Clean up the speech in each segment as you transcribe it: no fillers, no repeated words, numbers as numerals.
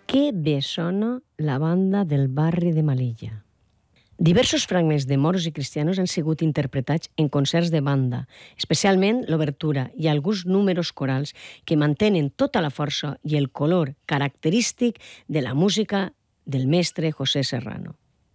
Que bé sona la banda del barri de Melilla. Diversos fragments de Moros i Cristianos han sigut interpretats en concerts de banda, especialment l'obertura i alguns números corals que mantenen tota la força i el color característic de la música del mestre José Serrano.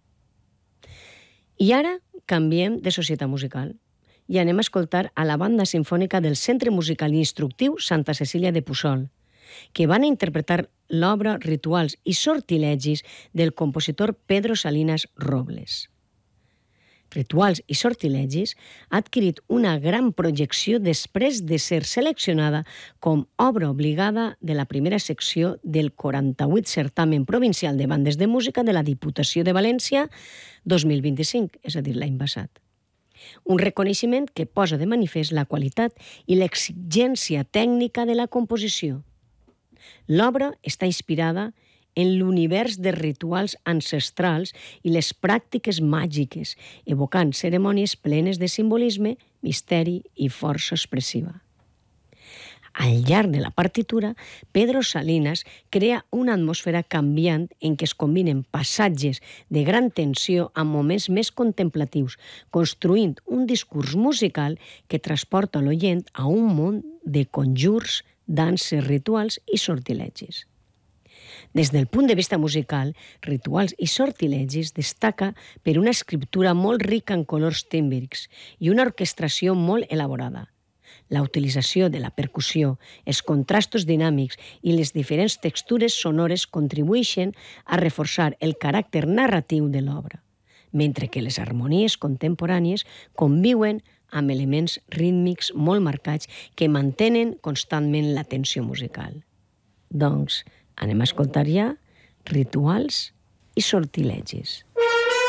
I ara canviem de societat musical i anem a escoltar a la banda sinfònica del Centre Musical i Instructiu Santa Cecília de Puçol, que van a interpretar l'obra Rituals i sortilegis del compositor Pedro Salinas Robles. Rituals i sortilegis ha adquirit una gran projecció després de ser seleccionada com obra obligada de la primera secció del 48 Certamen Provincial de Bandes de Música de la Diputació de València 2025, és a dir, l'any passat. Un reconeixement que posa de manifest la qualitat i l'exigència tècnica de la composició. L'obra està inspirada en l'univers de rituals ancestrals i les pràctiques màgiques, evocant cerimònies plenes de simbolisme, misteri i força expressiva. Al llarg de la partitura, Pedro Salinas crea una atmosfera canviant en què es combinen passatges de gran tensió amb moments més contemplatius, construint un discurs musical que transporta l'oient a un món de conjurs, danses, rituals i sortilegis. Des del punt de vista musical, Rituals i sortilegis destaca per una escriptura molt rica en colors tímbrics i una orquestració molt elaborada. La utilització de la percussió, els contrastos dinàmics i les diferents textures sonores contribueixen a reforçar el caràcter narratiu de l'obra, mentre que les harmonies contemporànies conviuen amb elements rítmics molt marcats que mantenen constantment la tensió musical. Doncs anem a escoltar ja Rituals i sortilegis.